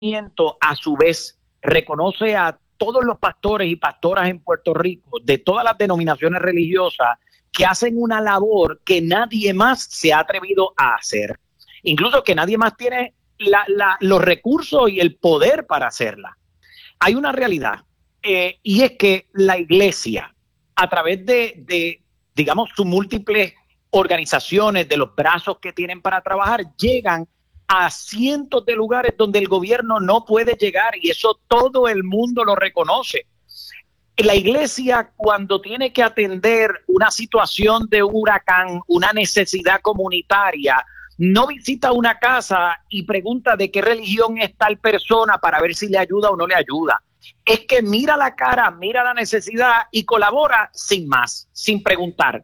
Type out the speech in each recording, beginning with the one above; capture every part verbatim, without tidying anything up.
a su vez reconoce a todos los pastores y pastoras en Puerto Rico de todas las denominaciones religiosas que hacen una labor que nadie más se ha atrevido a hacer, incluso que nadie más tiene la, la, los recursos y el poder para hacerla. Hay una realidad, eh, y es que la iglesia, a través de, de, digamos, sus múltiples organizaciones, de los brazos que tienen para trabajar, llegan a cientos de lugares donde el gobierno no puede llegar, y eso todo el mundo lo reconoce. La iglesia, cuando tiene que atender una situación de huracán, una necesidad comunitaria, no visita una casa y pregunta de qué religión es tal persona para ver si le ayuda o no le ayuda. Es que mira la cara, mira la necesidad y colabora sin más, sin preguntar.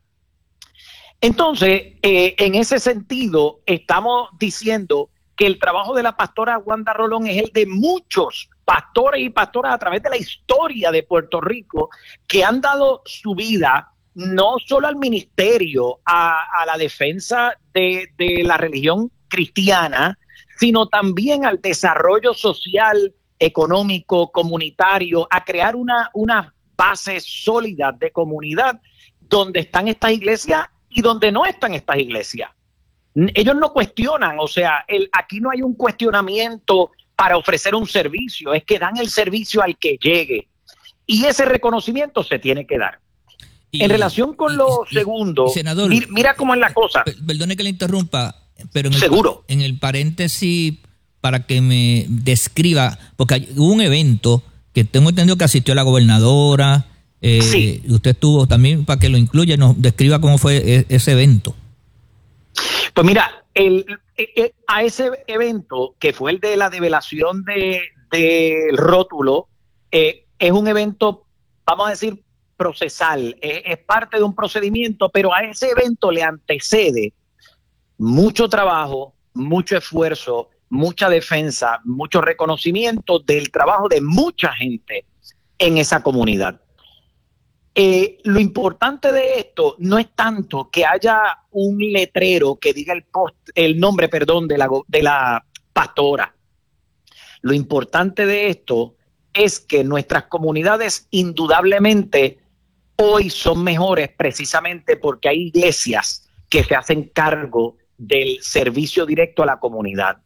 Entonces, eh, en ese sentido, estamos diciendo que el trabajo de la pastora Wanda Rolón es el de muchos pastores y pastoras a través de la historia de Puerto Rico que han dado su vida no solo al ministerio, a, a la defensa de, de la religión cristiana, sino también al desarrollo social, económico, comunitario, a crear una, una base sólida de comunidad donde están estas iglesias y donde no están estas iglesias. Ellos no cuestionan, o sea, el, aquí no hay un cuestionamiento para ofrecer un servicio, es que dan el servicio al que llegue. Y ese reconocimiento se tiene que dar. Y, en relación con y, lo y, segundo, y senador, mira, mira cómo es la cosa. Perdone que le interrumpa, pero en el, seguro. En el paréntesis, para que me describa, porque hubo un evento que tengo entendido que asistió la gobernadora, eh, sí. Usted estuvo también, para que lo incluya, nos describa cómo fue ese evento. Pues mira, el, el, a ese evento, que fue el de la develación de, del rótulo, eh, es un evento, vamos a decir, procesal, eh, es parte de un procedimiento, pero a ese evento le antecede mucho trabajo, mucho esfuerzo, mucha defensa, mucho reconocimiento del trabajo de mucha gente en esa comunidad. Eh, lo importante de esto no es tanto que haya un letrero que diga el, post, el nombre, perdón, de la, de la pastora. Lo importante de esto es que nuestras comunidades indudablemente hoy son mejores precisamente porque hay iglesias que se hacen cargo del servicio directo a la comunidad.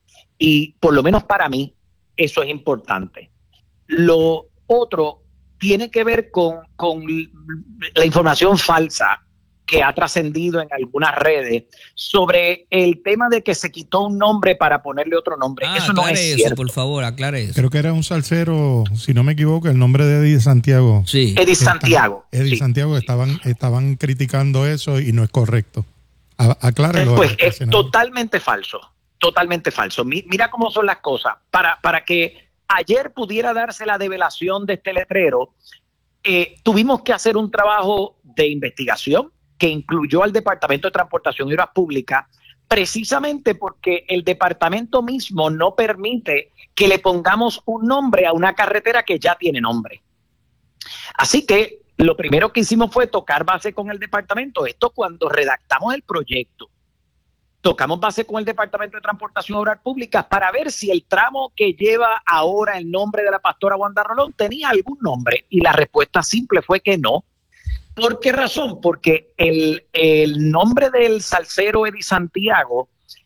Y por lo menos para mí eso es importante. Lo otro tiene que ver con, con la información falsa que ha trascendido en algunas redes sobre el tema de que se quitó un nombre para ponerle otro nombre. Ah, eso no es eso, cierto. Por favor, aclare eso. Creo que era un salsero, si no me equivoco, el nombre de Eddie Santiago. Sí. Eddie Santiago. Eddie sí. Santiago estaban, estaban criticando eso y no es correcto. Aclárelo. Pues es totalmente falso, totalmente falso. Mira cómo son las cosas. Para, para que ayer pudiera darse la develación de este letrero, eh, tuvimos que hacer un trabajo de investigación que incluyó al Departamento de Transportación y Obras Públicas, precisamente porque el departamento mismo no permite que le pongamos un nombre a una carretera que ya tiene nombre. Así que lo primero que hicimos fue tocar base con el departamento. Esto cuando redactamos el proyecto. Tocamos base con el Departamento de Transportación y Obras Públicas para ver si el tramo que lleva ahora el nombre de la pastora Wanda Rolón tenía algún nombre. Y la respuesta simple fue que no. ¿Por qué razón? Porque el, el nombre del salsero Eddie Santiago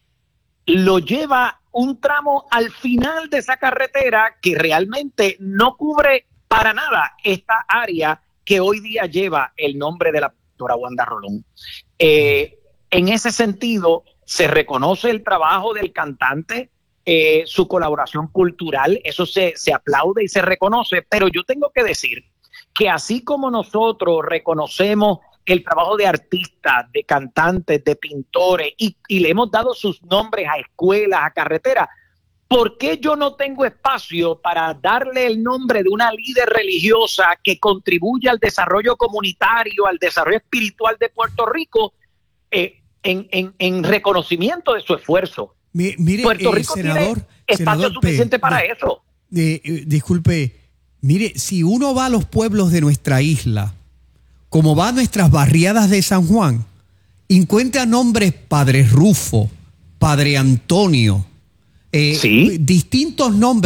lo lleva un tramo al final de esa carretera que realmente no cubre para nada esta área que hoy día lleva el nombre de la pastora Wanda Rolón. Eh, en ese sentido, se reconoce el trabajo del cantante, eh, su colaboración cultural, eso se, se aplaude y se reconoce, pero yo tengo que decir que así como nosotros reconocemos el trabajo de artistas, de cantantes, de pintores, y, y le hemos dado sus nombres a escuelas, a carreteras, ¿por qué yo no tengo espacio para darle el nombre de una líder religiosa que contribuye al desarrollo comunitario, al desarrollo espiritual de Puerto Rico, eh, en, en, en reconocimiento de su esfuerzo? Mi, mire, Puerto Rico eh, senador, tiene espacio senador suficiente P, para de, eso. De, eh, disculpe, mire, si uno va a los pueblos de nuestra isla, como va a nuestras barriadas de San Juan, encuentra nombres Padre Rufo, Padre Antonio, eh, Sí. distintos nombres